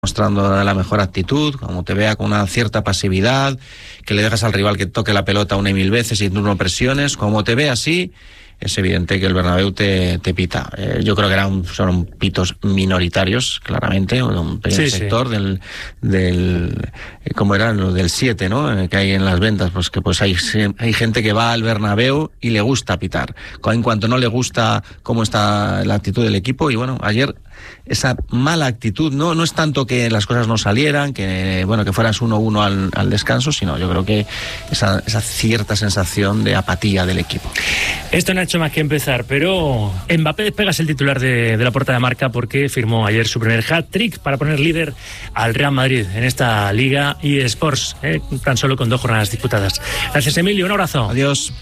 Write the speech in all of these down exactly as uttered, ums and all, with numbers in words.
mostrando la mejor actitud, como te vea con una cierta pasividad, que le dejas al rival que toque la pelota una y mil veces y tú no presiones, como te ve así, es evidente que el Bernabéu te, te pita. Eh, yo creo que eran son pitos minoritarios, claramente, un pequeño sí, sector sí. del, del ¿cómo era? Lo del siete, ¿no? Que hay en las ventas, pues que pues hay, hay gente que va al Bernabéu y le gusta pitar. En cuanto no le gusta cómo está la actitud del equipo, y bueno, ayer esa mala actitud, no no es tanto que las cosas no salieran, que bueno que fueras uno uno al, al descanso, sino yo creo que esa, esa cierta sensación de apatía del equipo. Esto no ha hecho más que empezar, pero Mbappé despega el titular de, de la portada de Marca porque firmó ayer su primer hat-trick para poner líder al Real Madrid en esta Liga eSports, eh, tan solo con dos jornadas disputadas. Gracias, Emilio, un abrazo. Adiós.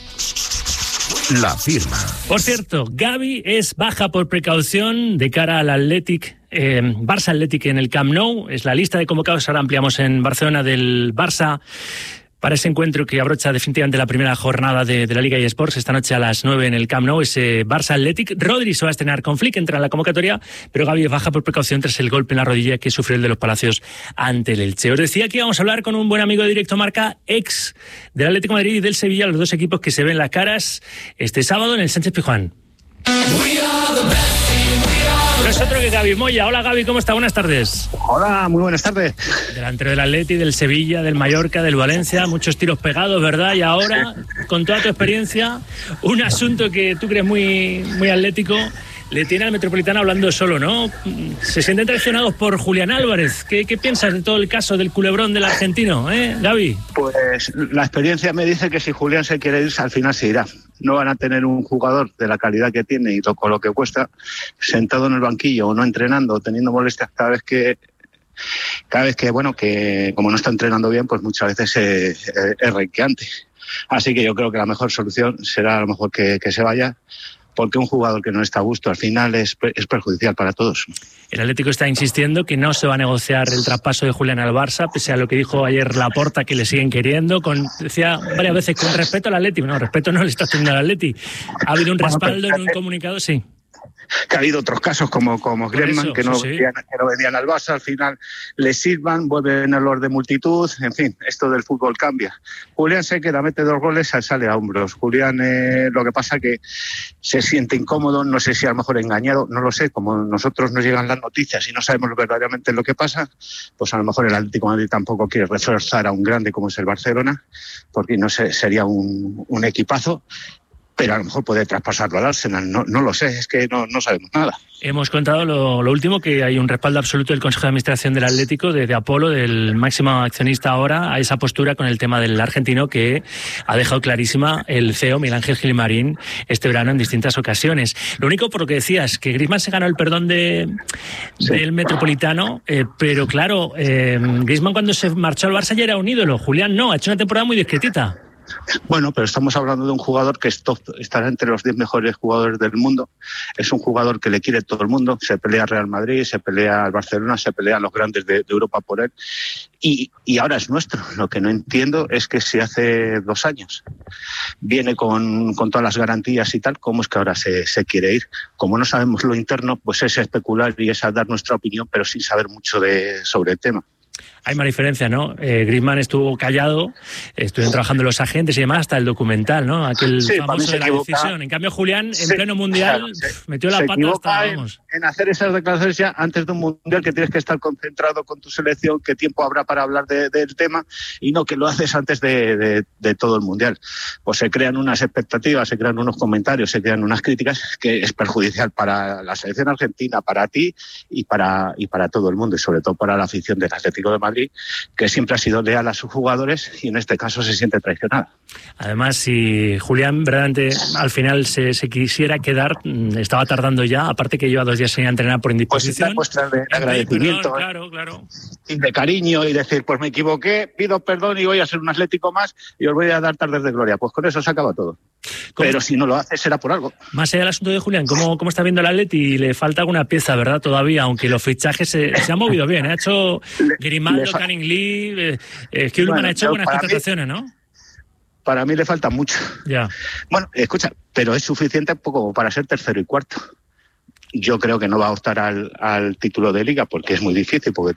La firma. Por cierto, Gavi es baja por precaución de cara al Athletic, eh, Barça Athletic en el Camp Nou. Es la lista de convocados, ahora ampliamos en Barcelona, del Barça para ese encuentro que abrocha definitivamente la primera jornada de, de la Liga eSports esta noche a las nueve en el Camp Nou, ese Barça Athletic. Rodri se va a estrenar con Flick, entra en la convocatoria, pero Gavi es baja por precaución tras el golpe en la rodilla que sufrió el de los Palacios ante el Elche. Os decía que íbamos a hablar con un buen amigo de Directo Marca, ex del Atlético de Madrid y del Sevilla, los dos equipos que se ven las caras este sábado en el Sánchez-Pizjuán. No es otro que Gaby Moya. Hola Gaby, ¿cómo está? Buenas tardes. Hola, muy buenas tardes. Delantero del Atleti, del Sevilla, del Mallorca, del Valencia, muchos tiros pegados, ¿verdad? Y ahora, con toda tu experiencia, un asunto que tú crees muy, muy atlético, le tiene al Metropolitano hablando solo, ¿no? Se sienten traicionados por Julián Álvarez. ¿Qué, qué piensas de todo el caso del culebrón del argentino, eh, Gaby? Pues la experiencia me dice que si Julián se quiere ir, al final se irá. No van a tener un jugador de la calidad que tiene y con lo que cuesta, sentado en el banquillo o no entrenando, teniendo molestias cada vez que cada vez que, bueno, que como no está entrenando bien, pues muchas veces es, es renqueante. Así que yo creo que la mejor solución será a lo mejor que, que se vaya, porque un jugador que no está a gusto al final es, es perjudicial para todos. El Atlético está insistiendo que no se va a negociar el traspaso de Julián al Barça, pese a lo que dijo ayer Laporta, que le siguen queriendo, con, decía varias veces, con respeto al Atleti. No, respeto no le está haciendo al Atleti. Ha habido un respaldo en un comunicado, sí. Que ha habido otros casos como, como Griezmann, que no, sí, sí. Venían, que no venían al Barça, al final les sirvan, vuelven a los de multitud, en fin, esto del fútbol cambia. Julián se queda, mete dos goles, sale a hombros. Julián, eh, lo que pasa que se siente incómodo, no sé si a lo mejor engañado, no lo sé, como nosotros nos llegan las noticias y no sabemos verdaderamente lo que pasa, pues a lo mejor el Atlético de Madrid tampoco quiere reforzar a un grande como es el Barcelona, porque no sé, sería un, un equipazo, pero a lo mejor puede traspasarlo al Arsenal, no, no lo sé, es que no, no sabemos nada. Hemos contado lo, lo último, que hay un respaldo absoluto del Consejo de Administración del Atlético, de, de Apolo, del máximo accionista ahora, a esa postura con el tema del argentino que ha dejado clarísima el C E O Miguel Ángel Gilmarín este verano en distintas ocasiones. Lo único, por lo que decías, que Griezmann se ganó el perdón de, sí. del Metropolitano, eh, pero claro, eh, Griezmann cuando se marchó al Barça ya era un ídolo, Julián no, ha hecho una temporada muy discretita. Bueno, pero estamos hablando de un jugador que es top, estará entre los diez mejores jugadores del mundo. Es un jugador que le quiere todo el mundo. Se pelea al Real Madrid, se pelea al Barcelona, se pelean los grandes de, de Europa por él. Y, y ahora es nuestro. Lo que no entiendo es que si hace dos años viene con, con todas las garantías y tal, ¿cómo es que ahora se, se quiere ir? Como no sabemos lo interno, pues es especular y es a dar nuestra opinión, pero sin saber mucho de, sobre el tema. Hay más diferencia, ¿no? Eh, Griezmann estuvo callado, estuvieron trabajando los agentes y demás hasta el documental, ¿no? Aquel sí, famoso de la decisión. En cambio, Julián, en sí, pleno mundial, claro, pf, metió la se pata hasta, vamos. En, en hacer esas declaraciones ya antes de un mundial, que tienes que estar concentrado con tu selección, qué tiempo habrá para hablar de, del tema, y no que lo haces antes de, de, de todo el mundial. Pues se crean unas expectativas, se crean unos comentarios, se crean unas críticas que es perjudicial para la selección argentina, para ti y para, y para todo el mundo, y sobre todo para la afición del Atlético de Madrid, que siempre ha sido leal a sus jugadores y en este caso se siente traicionada. Además, si Julián verdaderamente al final se, se quisiera quedar, estaba tardando ya, aparte que lleva dos días sin entrenar por indisposición. Pues está de agradecimiento, perdón, claro, claro. Y de cariño y decir, pues me equivoqué, pido perdón y voy a ser un Atlético más y os voy a dar tardes de gloria. Pues con eso se acaba todo. ¿Cómo? Pero si no lo hace será por algo. Más allá del asunto de Julián, ¿cómo, cómo está viendo el Atleti? Le falta alguna pieza, ¿verdad? Todavía, aunque los fichajes se, se han movido bien. Ha hecho Grimaldo, fa- Canning Lee, eh, eh, Kjellman bueno, ha hecho buenas contrataciones, mí, ¿no? Para mí le falta mucho. Ya. Bueno, escucha, pero es suficiente poco para ser tercero y cuarto. yo creo que no va a optar al, al título de Liga porque es muy difícil, porque